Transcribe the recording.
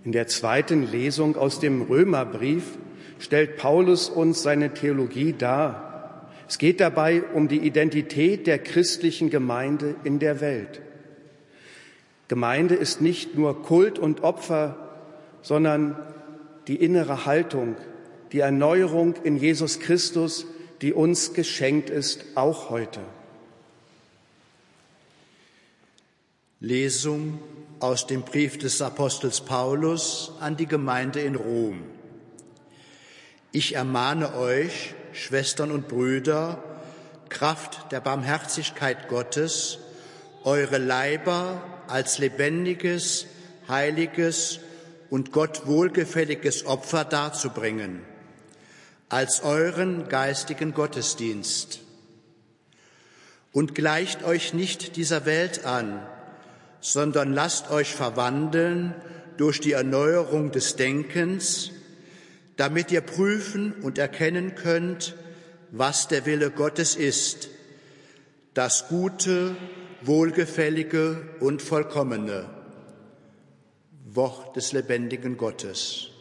In der zweiten Lesung aus dem Römerbrief stellt Paulus uns seine Theologie dar. Es geht dabei um die Identität der christlichen Gemeinde in der Welt. Gemeinde ist nicht nur Kult und Opfer, sondern die innere Haltung, die Erneuerung in Jesus Christus, die uns geschenkt ist, auch heute. Lesung aus dem Brief des Apostels Paulus an die Gemeinde in Rom. Ich ermahne euch, Schwestern und Brüder, Kraft der Barmherzigkeit Gottes, eure Leiber als lebendiges, heiliges und Gott wohlgefälliges Opfer darzubringen, als euren geistigen Gottesdienst. Und gleicht euch nicht dieser Welt an, sondern lasst euch verwandeln durch die Erneuerung des Denkens, damit ihr prüfen und erkennen könnt, was der Wille Gottes ist, das Gute, Wohlgefällige und Vollkommene. Wort des lebendigen Gottes.